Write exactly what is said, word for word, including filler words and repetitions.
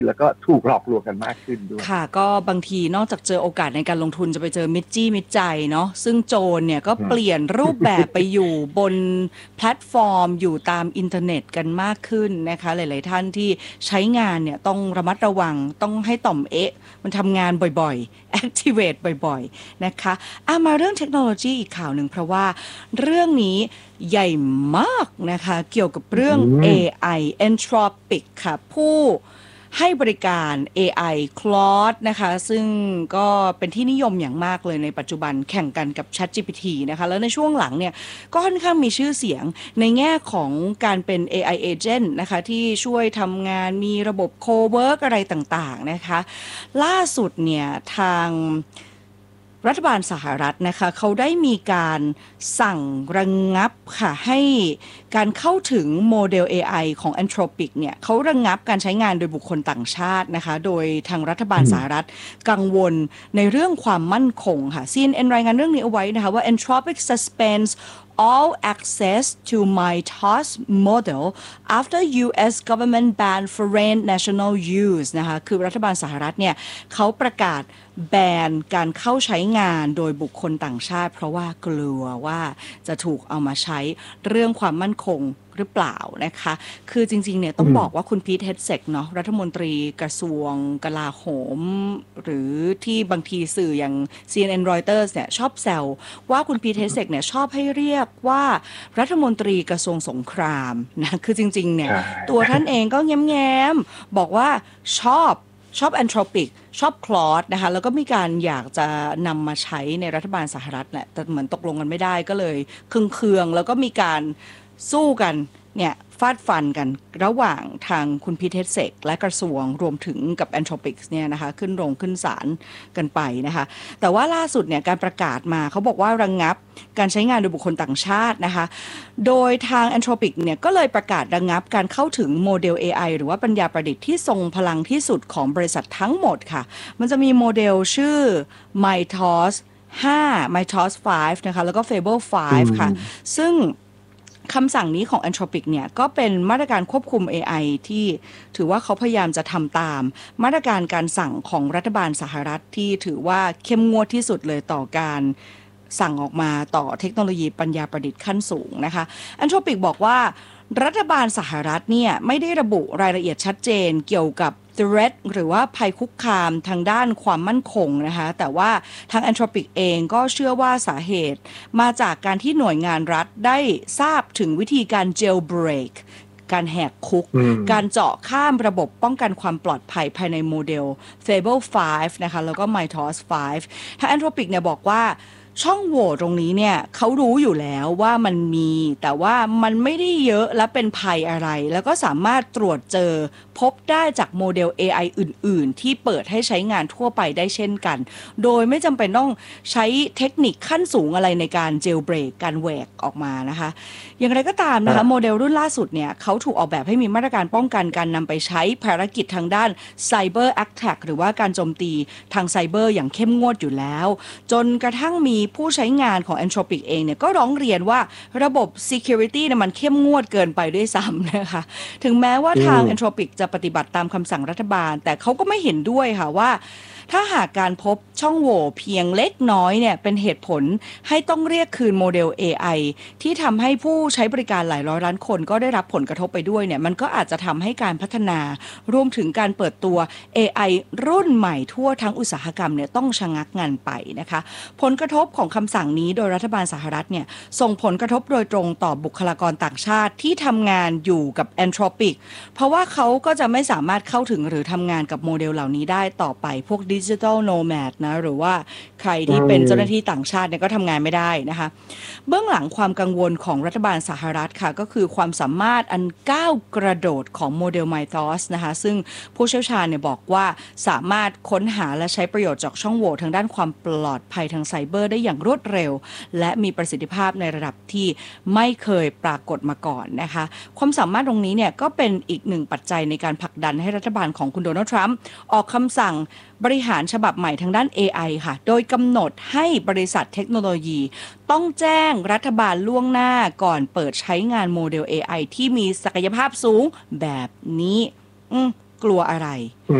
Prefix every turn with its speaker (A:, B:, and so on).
A: แล้วก็ถูกหลอกลวงกันมากขึ้นด้วย
B: ค่ะก็บางทีนอกจากเจอโอกาสในการลงทุนจะไปเจอมิจจี้มิจใจเนาะซึ่งโจรเนี่ยก็เปลี่ยนรูปแบบไปอยู่บนแพลตฟอร์มอยู่ตามอินเทอร์เน็ตกันมากขึ้นนะคะหลายๆท่านที่ใช้งานเนี่ยต้องระมัดระวังต้องให้ต่อมเอ๊ะมันทำงานบ่อยๆ activate บ่อยๆนะคะอ่ะมาเรื่องเทคโนโลยีอีกข่าวหนึ่งเพราะว่าเรื่องนี้ใหญ่มากนะคะเกี่ยวกับเรื่อง เอ ไอ Anthropic ค่ะผู้ให้บริการ เอ ไอ Claude นะคะซึ่งก็เป็นที่นิยมอย่างมากเลยในปัจจุบันแข่งกันกับ ChatGPT นะคะแล้วในช่วงหลังเนี่ยก็ค่อนข้างมีชื่อเสียงในแง่ของการเป็น เอ ไอ Agent นะคะที่ช่วยทำงานมีระบบ Co-work อะไรต่างๆนะคะล่าสุดเนี่ยทางรัฐบาลสหรัฐนะคะเขาได้มีการสั่งระงงับค่ะให้การเข้าถึงโมเดล เอ ไอ ของ Anthropic เนี่ยเขาระงงับการใช้งานโดยบุคคลต่างชาตินะคะโดยทางรัฐบาลสหรัฐกังวลในเรื่องความมั่นคงค่ะ ซี เอ็น เอ็น รายงานเรื่องนี้เอาไว้นะคะว่า Anthropic suspends all access to MyTos model after ยู เอส government ban foreign national use นะคะคือรัฐบาลสหรัฐเนี่ยเขาประกาศแบนการเข้าใช้งานโดยบุคคลต่างชาติเพราะว่ากลัวว่าจะถูกเอามาใช้เรื่องความมั่นคงหรือเปล่านะคะคือจริงๆเนี่ยต้องบอกว่าคุณพีท เฮดเซกเนาะรัฐมนตรีกระทรวงกลาโหมหรือที่บางทีสื่ออย่าง ซี เอ็น เอ็น Reuters เนี่ยชอบแซวว่าคุณพีท เฮดเซกเนี่ยชอบให้เรียกว่ารัฐมนตรีกระทรวงสงครามนะคือจริงๆเนี่ยตัวท่านเองก็แง้มๆบอกว่าชอบชอบ Anthropic ชอบ Claude นะคะแล้วก็มีการอยากจะนำมาใช้ในรัฐบาลสหรัฐแหละแต่เหมือนตกลงกันไม่ได้ก็เลยเคืองๆแล้วก็มีการสู้กันเนี่ยฟาดฟันกันระหว่างทางคุณพีท เฮดเซกและกระทรวงรวมถึงกับ Anthropic เนี่ยนะคะขึ้นโรงขึ้นศาลกันไปนะคะแต่ว่าล่าสุดเนี่ยการประกาศมาเขาบอกว่าระงงับการใช้งานโดยบุคคลต่างชาตินะคะโดยทาง Anthropic เนี่ยก็เลยประกาศระงงับการเข้าถึงโมเดล เอ ไอ หรือว่าปัญญาประดิษฐ์ที่ทรงพลังที่สุดของบริษัททั้งหมดค่ะมันจะมีโมเดลชื่อ MyTos ห้า MyTos ห้านะคะแล้วก็ Fable ห้าค่ะซึ่งคำสั่งนี้ของ Anthropic เนี่ยก็เป็นมาตรการควบคุม เอ ไอ ที่ถือว่าเขาพยายามจะทำตามมาตรการการสั่งของรัฐบาลสหรัฐที่ถือว่าเข้มงวดที่สุดเลยต่อการสั่งออกมาต่อเทคโนโลยีปัญญาประดิษฐ์ขั้นสูงนะคะ Anthropic บอกว่ารัฐบาลสหรัฐเนี่ยไม่ได้ระบุรายละเอียดชัดเจนเกี่ยวกับ threat หรือว่าภัยคุกคามทางด้านความมั่นคงนะคะแต่ว่าทาง Anthropic เองก็เชื่อว่าสาเหตุมาจากการที่หน่วยงานรัฐได้ทราบถึงวิธีการ jailbreak การแหกคุกการเจาะข้ามระบบป้องกันความปลอดภัยภายในโมเดล Fable ห้านะคะแล้วก็ MyTos ห้าทาง Anthropic เนี่ยบอกว่าช่องโหว่ตรงนี้เนี่ยเขารู้อยู่แล้วว่ามันมีแต่ว่ามันไม่ได้เยอะและเป็นภัยอะไรแล้วก็สามารถตรวจเจอพบได้จากโมเดล เอ ไอ อื่นๆที่เปิดให้ใช้งานทั่วไปได้เช่นกันโดยไม่จำเป็นต้องใช้เทคนิคขั้นสูงอะไรในการ jailbreak การแหวกออกมานะคะอย่างไรก็ตามนะคะโมเดลรุ่นล่าสุดเนี่ยเขาถูกออกแบบให้มีมาตรการป้องกันการนำไปใช้ภารกิจทางด้าน cyber attack หรือว่าการโจมตีทางไซเบอร์อย่างเข้มงวดอยู่แล้วจนกระทั่งมีผู้ใช้งานของ Anthropic เองเนี่ยก็ร้องเรียนว่าระบบ security เนี่ยมันเข้มงวดเกินไปด้วยซ้ำนะคะถึงแม้ว่าทาง Anthropic จะปฏิบัติตามคำสั่งรัฐบาลแต่เขาก็ไม่เห็นด้วยค่ะว่าถ้าหากการพบช่องโหว่เพียงเล็กน้อยเนี่ยเป็นเหตุผลให้ต้องเรียกคืนโมเดล เอ ไอ ที่ทำให้ผู้ใช้บริการหลายร้อยล้านคนก็ได้รับผลกระทบไปด้วยเนี่ยมันก็อาจจะทำให้การพัฒนารวมถึงการเปิดตัว เอ ไอ รุ่นใหม่ทั่วทั้งอุตสาหกรรมเนี่ยต้องชะงักงันไปนะคะผลกระทบของคำสั่งนี้โดยรัฐบาลสหรัฐเนี่ยส่งผลกระทบโดยตรงต่อบุคลากรต่างชาติที่ทำงานอยู่กับ Anthropic เพราะว่าเขาก็จะไม่สามารถเข้าถึงหรือทำงานกับโมเดลเหล่านี้ได้ต่อไปพวก Digital Nomad นะหรือว่าใครที่เป็นเจ้าหน้าที่ต่างชาติเนี่ยก็ทำงานไม่ได้นะคะเบื้องหลังความกังวลของรัฐบาลสหรัฐค่ะก็คือความสามารถอันก้าวกระโดดของโมเดล MyThos นะคะซึ่งผู้เชี่ยวชาญเนี่ยบอกว่าสามารถค้นหาและใช้ประโยชน์จากช่องโหว่ทางด้านความปลอดภัยทางไซเบอร์ได้อย่างรวดเร็วและมีประสิทธิภาพในระดับที่ไม่เคยปรากฏมาก่อนนะคะความสามารถตรงนี้เนี่ยก็เป็นอีกหนึ่งปัจจัยในการผลักดันให้รัฐบาลของคุณโดนัลด์ทรัมป์ออกคำสั่งบริหารฉบับใหม่ทางด้าน เอ ไอ ค่ะโดยกำหนดให้บริษัทเทคโนโลยีต้องแจ้งรัฐบาลล่วงหน้าก่อนเปิดใช้งานโมเดล เอ ไอ ที่มีศักยภาพสูงแบบนี้อืมกลัวอะไร